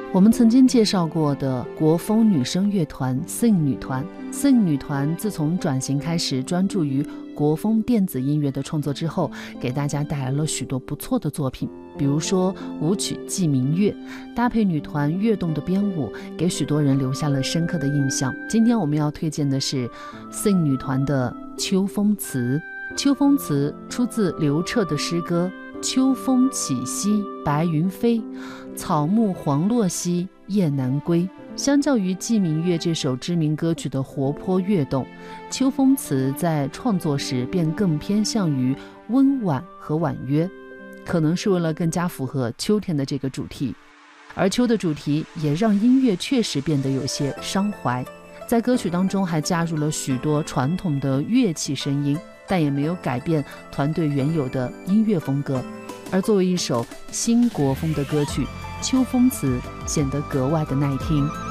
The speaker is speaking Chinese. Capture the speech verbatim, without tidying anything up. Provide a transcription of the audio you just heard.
我们曾经介绍过的国风女声乐团 Sing 女团 Sing 女团自从转型开始专注于国风电子音乐的创作之后，给大家带来了许多不错的作品，比如说舞曲《记明月》，搭配女团跃动的编舞，给许多人留下了深刻的印象。今天我们要推荐的是 Sing 女团的《秋风词》。秋风词出自刘彻的诗歌：秋风起兮白云飞，草木黄落兮雁南归。相较于《记明月》这首知名歌曲的活泼跃动，秋风词在创作时便更偏向于温婉和婉约，可能是为了更加符合秋天的这个主题。而秋的主题也让音乐确实变得有些伤怀，在歌曲当中还加入了许多传统的乐器声音，但也没有改变团队原有的音乐风格。而作为一首新国风的歌曲，秋风词显得格外的耐听。